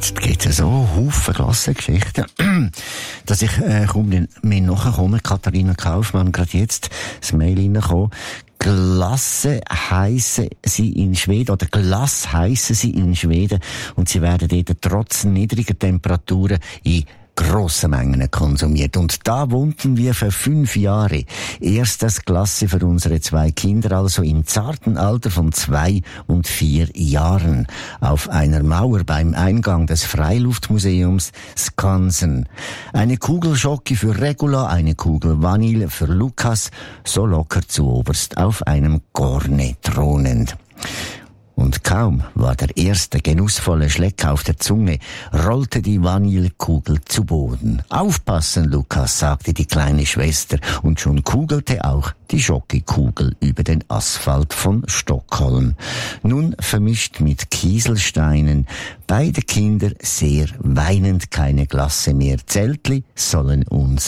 Jetzt gibt es so Haufen Glassengeschichten, dass ich kaum mehr nachkomme. Katharina Kaufmann, gerade jetzt das Mail reingekommen. Glasse heissen sie in Schweden, oder Glas heissen sie in Schweden, und sie werden dort trotz niedriger Temperaturen in grosse Mengen konsumiert. Und da wohnten wir für 5 Jahre. Erstes Klasse für unsere 2 Kinder, also im zarten Alter von 2 und 4 Jahren. Auf einer Mauer beim Eingang des Freiluftmuseums Skansen. Eine Kugel Schoki für Regula, eine Kugel Vanille für Lukas, so locker zu oberst auf einem Gorne thronend. Und kaum war der erste genussvolle Schleck auf der Zunge, rollte die Vanillekugel zu Boden. Aufpassen, Lukas, sagte die kleine Schwester, und schon kugelte auch die Schokokugel über den Asphalt von Stockholm. Nun vermischt mit Kieselsteinen, beide Kinder sehr weinend, keine Glasse mehr. Zeltli sollen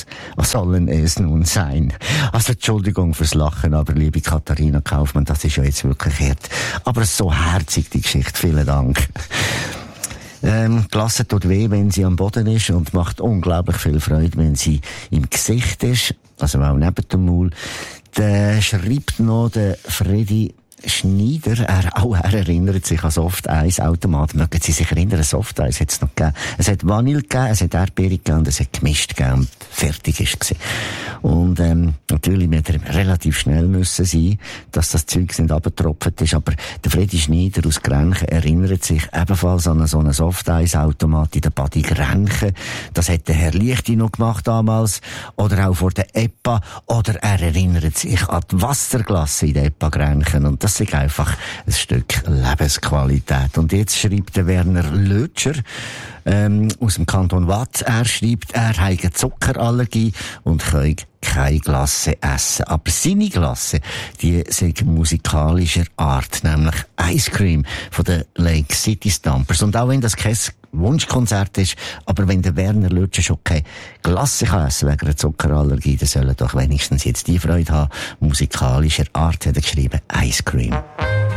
es nun sein. Also Entschuldigung fürs Lachen, aber liebe Katharina Kaufmann, das ist ja jetzt wirklich hart. Aber so herzig die Geschichte, vielen Dank. Glasse tut weh, wenn sie am Boden ist, und macht unglaublich viel Freude, wenn sie im Gesicht ist, also auch neben dem Maul. Der schreibt noch der Freddy Schneider, er erinnert sich an Softeis-Automaten. Mögen Sie sich erinnern, Softeis hat es noch gegeben. Es hat Vanille gegeben, es hat Erdbeere gegeben und es hat gemischt gegeben und fertig ist gewesen. Und natürlich wird er relativ schnell müssen sein, dass das Zeug nicht runtergetropft ist, aber der Freddy Schneider aus Grenchen erinnert sich ebenfalls an so einen Softeis-Automat in der Badi Grenchen. Das hat der Herr Lichti noch gemacht damals, oder auch vor der EPA, oder er erinnert sich an die Wasserglasse in der EPA Grenchen, und das ist einfach ein Stück Lebensqualität. Und jetzt schreibt der Werner Lötscher aus dem Kanton Waadt. Er schreibt, er habe eine Zuckerallergie und kann keine Glasse essen. Aber seine Glasse, die ist musikalischer Art, nämlich Ice Cream von den Lake City Stompers. Und auch wenn das kein Wunschkonzert ist, aber wenn der Werner Lötscher schon keine Glasse kann essen wegen einer Zuckerallergie, dann soll er doch wenigstens jetzt die Freude haben. Musikalischer Art hat er geschrieben, Ice Cream.